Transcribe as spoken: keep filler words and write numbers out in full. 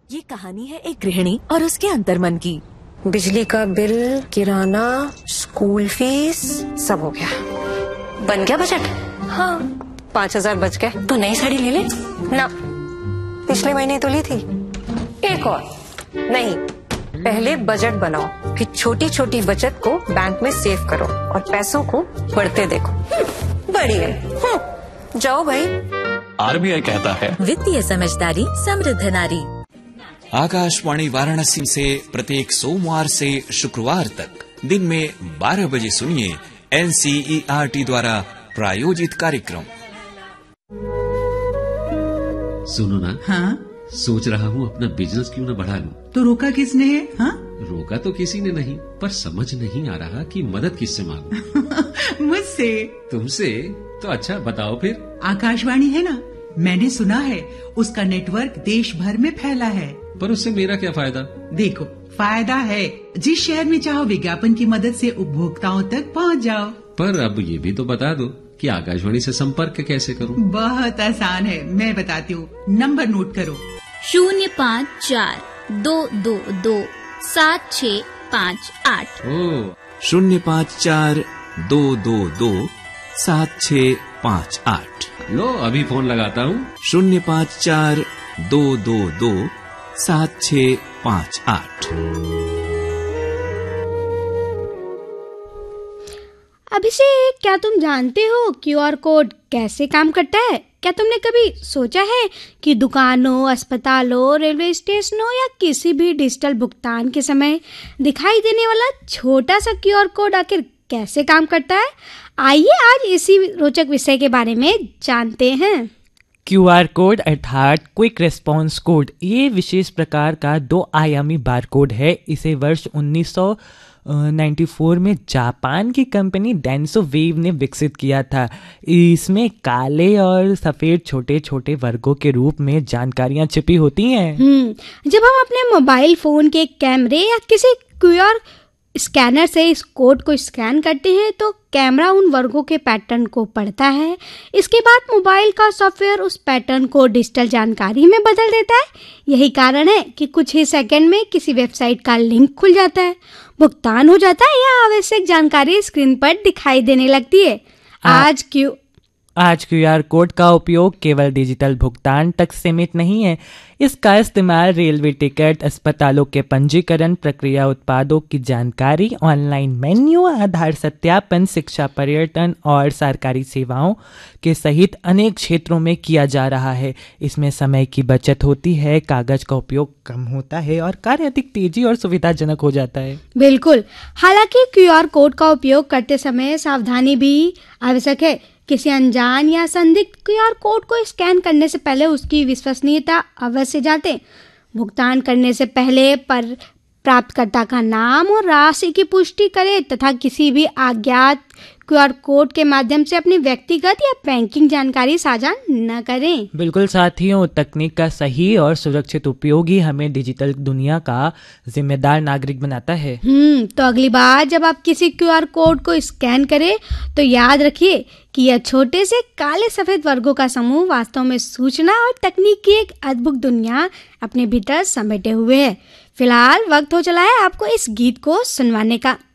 ये कहानी है एक गृहिणी और उसके अंतर्मन की। बिजली का बिल, किराना, स्कूल फीस, सब हो गया। बन गया बजट? हाँ, पाँच हजार बच गए। तो नई साड़ी ले ले ना, पिछले महीने तो ली थी। एक और नहीं, पहले बजट बनाओ कि छोटी छोटी बचत को बैंक में सेव करो और पैसों को बढ़ते देखो। बढ़िया, जाओ भाई। आरबीआई कहता है वित्तीय समझदारी समृद्ध नारी। आकाशवाणी वाराणसी से प्रत्येक सोमवार से शुक्रवार तक दिन में बारह बजे सुनिए एनसीईआरटी द्वारा प्रायोजित कार्यक्रम। सुनो ना, हाँ? सोच रहा हूँ अपना बिजनेस क्यों न बढ़ा लूं। तो रोका किसने है? हाँ? रोका तो किसी ने नहीं, पर समझ नहीं आ रहा कि मदद किससे मांगूं। मुझसे। तुमसे? तो अच्छा बताओ फिर। आकाशवाणी है ना, मैंने सुना है उसका नेटवर्क देश भर में फैला है। पर उससे मेरा क्या फायदा? देखो, फायदा है, जिस शहर में चाहो विज्ञापन की मदद से उपभोक्ताओं तक पहुंच जाओ। पर अब ये भी तो बता दो कि आकाशवाणी से संपर्क कैसे करूं? बहुत आसान है, मैं बताती हूँ। नंबर नोट करो। शून्य पाँच चार दो दो दो सात छ पाँच आठ। ओ, शून्य पाँच चार दो दो दो सात छ पाँच आठ। लो अभी फोन लगाता हूँ। शून्य पाँच चार दो दो दो सात छ पाँच आठ। अभिषेक, क्या तुम जानते हो क्यूआर कोड कैसे काम करता है? क्या तुमने कभी सोचा है कि दुकानों, अस्पतालों, रेलवे स्टेशनों या किसी भी डिजिटल भुगतान के समय दिखाई देने वाला छोटा सा क्यूआर कोड आखिर कैसे काम करता है? आइए आज इसी रोचक विषय के बारे में जानते हैं। क्यूआर कोड अर्थात क्विक रिस्पॉन्स कोड ये विशेष प्रकार का दो आयामी बारकोड है। इसे वर्ष उन्नीस सौ चौरानवे में जापान की कंपनी डेंसो वेव ने विकसित किया था। इसमें काले और सफ़ेद छोटे छोटे वर्गों के रूप में जानकारियां छिपी होती हैं। हम्म जब हम अपने मोबाइल फ़ोन के कैमरे या किसी क्यूआर स्कैनर से इस कोड को स्कैन करते हैं तो कैमरा उन वर्गों के पैटर्न को पढ़ता है। इसके बाद मोबाइल का सॉफ्टवेयर उस पैटर्न को डिजिटल जानकारी में बदल देता है। यही कारण है कि कुछ ही सेकंड में किसी वेबसाइट का लिंक खुल जाता है, भुगतान हो जाता है या आवश्यक जानकारी स्क्रीन पर दिखाई देने लगती है। आज क्यों आज क्यूआर कोड का उपयोग केवल डिजिटल भुगतान तक सीमित नहीं है। इसका इस्तेमाल रेलवे टिकट, अस्पतालों के पंजीकरण प्रक्रिया, उत्पादों की जानकारी, ऑनलाइन मेन्यू, आधार सत्यापन, शिक्षा, पर्यटन और सरकारी सेवाओं के सहित अनेक क्षेत्रों में किया जा रहा है। इसमें समय की बचत होती है, कागज का उपयोग कम होता है और कार्य अधिक तेजी और सुविधाजनक हो जाता है। बिल्कुल। हालांकि क्यूआर कोड का उपयोग करते समय सावधानी भी आवश्यक है। किसी अनजान या संदिग्ध क्यूआर कोड को स्कैन करने से पहले उसकी विश्वसनीयता अवश्य जांचें। भुगतान करने से पहले पर प्राप्तकर्ता का नाम और राशि की पुष्टि करें तथा किसी भी अज्ञात क्यूआर कोड के माध्यम से अपनी व्यक्तिगत या बैंकिंग जानकारी साझा न करें। बिल्कुल साथियों, तकनीक का सही और सुरक्षित उपयोग ही हमें डिजिटल दुनिया का जिम्मेदार नागरिक बनाता है। हम्म तो अगली बार जब आप किसी क्यूआर कोड को स्कैन करें तो याद रखिए कि यह छोटे से काले सफेद वर्गों का समूह वास्तव में सूचना और तकनीक की एक अद्भुत दुनिया अपने भीतर समेटे हुए है। फिलहाल वक्त हो चला है आपको इस गीत को सुनवाने का।